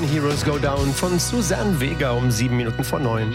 Heroes Go Down von Susanne Vega um 7 Minuten vor 9.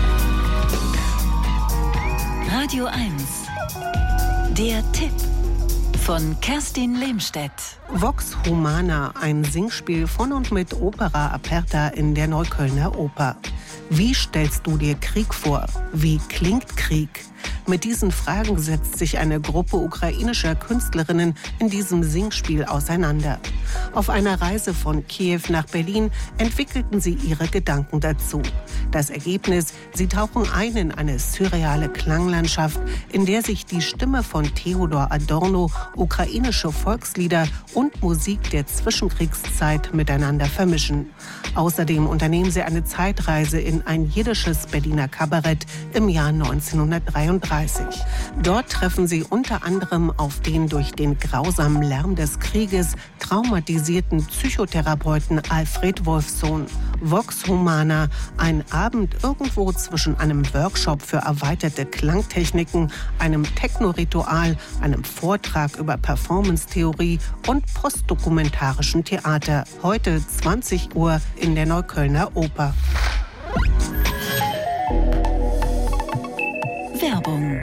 Radio 1. Der Tipp von Kerstin Lehmstedt. Vox Humana, ein Singspiel von und mit Opera Aperta in der Neuköllner Oper. Wie stellst du dir Krieg vor? Wie klingt Krieg? Mit diesen Fragen setzt sich eine Gruppe ukrainischer Künstlerinnen in diesem Singspiel auseinander. Auf einer Reise von Kiew nach Berlin entwickelten sie ihre Gedanken dazu. Das Ergebnis: Sie tauchen ein in eine surreale Klanglandschaft, in der sich die Stimme von Theodor Adorno, ukrainische Volkslieder und Musik der Zwischenkriegszeit miteinander vermischen. Außerdem unternehmen sie eine Zeitreise in ein jiddisches Berliner Kabarett im Jahr 1933. Dort treffen sie unter anderem auf den durch den grausamen Lärm des Krieges traumatisierten Psychotherapeuten Alfred Wolfsohn. Vox Humana, ein Abend irgendwo zwischen einem Workshop für erweiterte Klangtechniken, einem Techno-Ritual, einem Vortrag über Performance-Theorie und postdokumentarischen Theater. Heute 20 Uhr in der Neuköllner Oper. Werbung.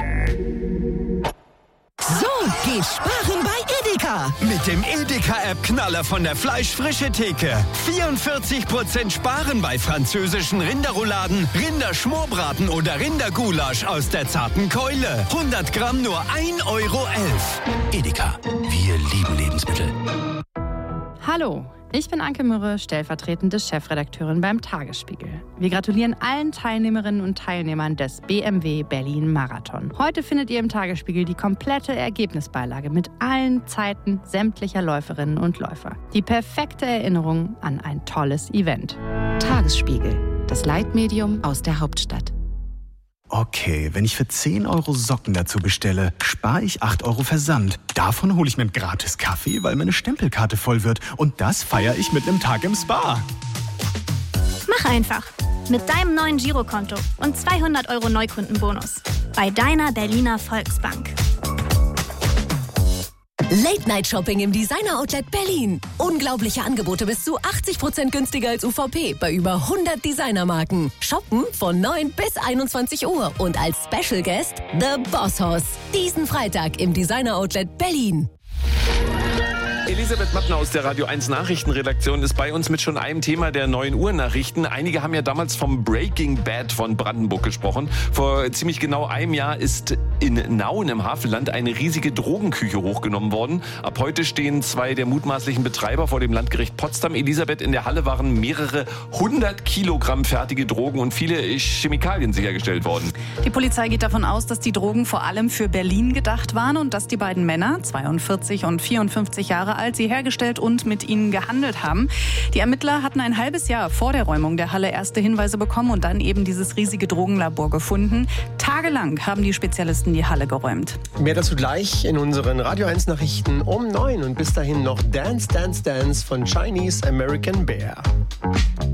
So geht sparen bei Edeka. Mit dem Edeka-App-Knaller von der Fleischfrische-Theke. 44% sparen bei französischen Rinderrouladen, Rinderschmorbraten oder Rindergulasch aus der zarten Keule. 100 Gramm nur 1,11 Euro. Edeka, wir lieben Lebensmittel. Hallo, ich bin Anke Mürre, stellvertretende Chefredakteurin beim Tagesspiegel. Wir gratulieren allen Teilnehmerinnen und Teilnehmern des BMW Berlin Marathon. Heute findet ihr im Tagesspiegel die komplette Ergebnisbeilage mit allen Zeiten sämtlicher Läuferinnen und Läufer. Die perfekte Erinnerung an ein tolles Event. Tagesspiegel, das Leitmedium aus der Hauptstadt. Okay, wenn ich für 10 Euro Socken dazu bestelle, spare ich 8 Euro Versand. Davon hole ich mir einen gratis Kaffee, weil meine Stempelkarte voll wird. Und das feiere ich mit einem Tag im Spa. Mach einfach. Mit deinem neuen Girokonto und 200 Euro Neukundenbonus. Bei deiner Berliner Volksbank. Late-Night-Shopping im Designer-Outlet Berlin. Unglaubliche Angebote bis zu 80% günstiger als UVP bei über 100 Designermarken. Shoppen von 9 bis 21 Uhr und als Special Guest The Boss Hoss. Diesen Freitag im Designer-Outlet Berlin. Elisabeth Mattner aus der Radio 1 Nachrichtenredaktion ist bei uns mit schon einem Thema der 9 Uhr Nachrichten. Einige haben ja damals vom Breaking Bad von Brandenburg gesprochen. Vor ziemlich genau einem Jahr ist in Nauen im Havelland eine riesige Drogenküche hochgenommen worden. Ab heute stehen 2 der mutmaßlichen Betreiber vor dem Landgericht Potsdam. Elisabeth, in der Halle waren mehrere 100 Kilogramm fertige Drogen und viele Chemikalien sichergestellt worden. Die Polizei geht davon aus, dass die Drogen vor allem für Berlin gedacht waren und dass die beiden Männer, 42 und 54 Jahre alt, sie hergestellt und mit ihnen gehandelt haben. Die Ermittler hatten ein halbes Jahr vor der Räumung der Halle erste Hinweise bekommen und dann eben dieses riesige Drogenlabor gefunden. Tagelang haben die Spezialisten die Halle geräumt. Mehr dazu gleich in unseren Radio 1 Nachrichten um 9 und bis dahin noch Dance, Dance, Dance von Chinese American Bear.